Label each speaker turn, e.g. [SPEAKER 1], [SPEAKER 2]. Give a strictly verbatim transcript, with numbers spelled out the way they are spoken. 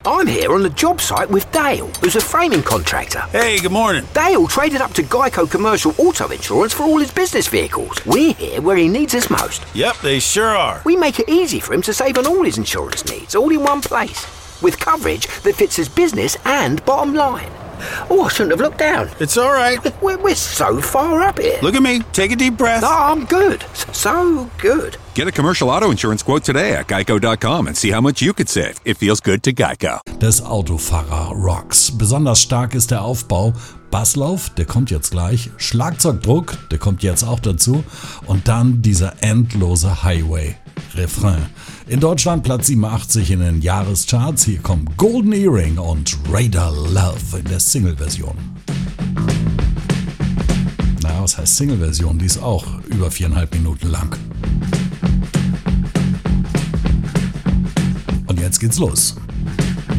[SPEAKER 1] I'm here on the job site with Dale, who's a framing contractor.
[SPEAKER 2] Hey, good morning.
[SPEAKER 1] Dale traded up to Geico Commercial Auto Insurance for all his business vehicles. We're here where he needs us most.
[SPEAKER 2] Yep, they sure are.
[SPEAKER 1] We make it easy for him to save on all his insurance needs, all in one place, with coverage that fits his business and bottom line. Oh, I shouldn't have looked down.
[SPEAKER 2] It's all right.
[SPEAKER 1] We're, we're so far up here.
[SPEAKER 2] Look at me. Take a deep breath.
[SPEAKER 1] Oh, I'm good. So good.
[SPEAKER 3] Get a commercial auto insurance quote today at geico dot com and see how much you could save. It feels good to Geico.
[SPEAKER 4] Des Autofahrer-Rocks. Besonders stark ist der Aufbau. Basslauf, der kommt jetzt gleich. Schlagzeugdruck, der kommt jetzt auch dazu. Und dann dieser endlose Highway-Refrain. In Deutschland Platz siebenundachtzig in den Jahrescharts. Hier kommt Golden Earring und Radar Love in der Single-Version. Na, was heißt Single-Version? Die ist auch über viereinhalb Minuten lang. Und jetzt geht's los.